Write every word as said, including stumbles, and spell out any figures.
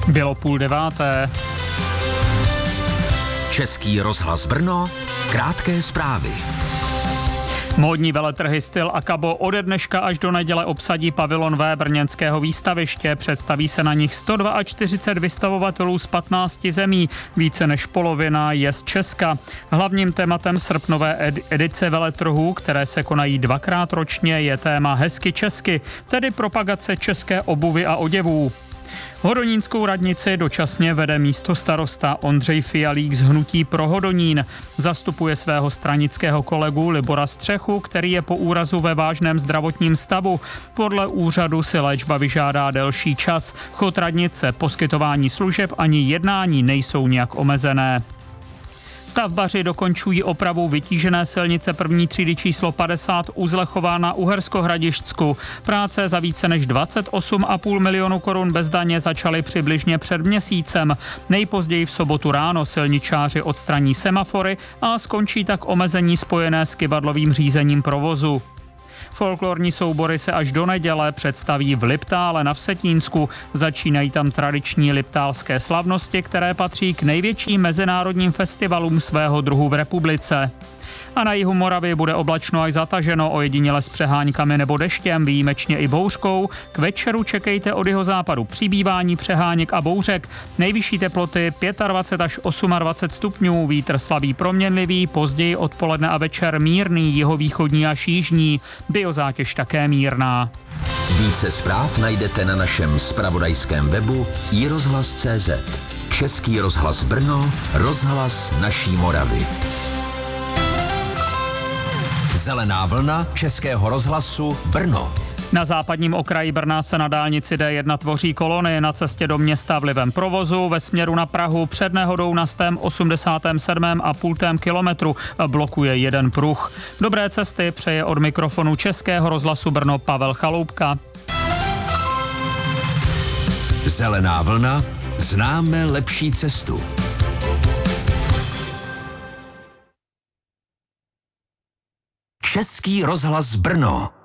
Bylo půl deváté. Český rozhlas Brno, krátké zprávy. Módní veletrhy Styl a Kabo ode dneška až do neděle obsadí pavilon V brněnského výstaviště. Představí se na nich sto čtyřicet dva vystavovatelů z patnácti zemí. Více než polovina je z Česka. Hlavním tématem srpnové edice veletrhů, které se konají dvakrát ročně, je téma Hezky česky, tedy propagace české obuvy a oděvů. Hodonínskou radnici dočasně vede místo starosta Ondřej Fialík z hnutí Pro Hodonín. Zastupuje svého stranického kolegu Libora Střechu, který je po úrazu ve vážném zdravotním stavu. Podle úřadu si léčba vyžádá delší čas. Chod radnice, poskytování služeb ani jednání nejsou nijak omezené. Stavbaři dokončují opravu vytížené silnice první třídy číslo padesát u Zlechová na Uherskohradišťsku. Práce za více než dvacet osm a půl milionu korun bez daně začaly přibližně před měsícem. Nejpozději v sobotu ráno silničáři odstraní semafory a skončí tak omezení spojené s kyvadlovým řízením provozu. Folklorní soubory se až do neděle představí v Liptále na Vsetínsku. Začínají tam tradiční liptálské slavnosti, které patří k největším mezinárodním festivalům svého druhu v republice. A na jihu Moravy bude oblačno až zataženo, ojediněle s přeháňkami nebo deštěm, výjimečně i bouřkou. K večeru čekejte od jihozápadu přibývání přeháněk a bouřek. Nejvyšší teploty dvacet pět až dvacet osm stupňů, vítr slabý proměnlivý, později odpoledne a večer mírný, jihovýchodní až jižní, biozátěž také mírná. Více zpráv najdete na našem zpravodajském webu i rozhlas tečka cé zet. Český rozhlas Brno, rozhlas naší Moravy. Zelená vlna Českého rozhlasu Brno. Na západním okraji Brna se na dálnici D jedna tvoří kolony na cestě do města vlivem provozu. Ve směru na Prahu před nehodou na stém osmdesátém sedmém a půltém kilometru blokuje jeden pruh. Dobré cesty přeje od mikrofonu Českého rozhlasu Brno Pavel Chaloupka. Zelená vlna, známe lepší cestu. Český rozhlas Brno.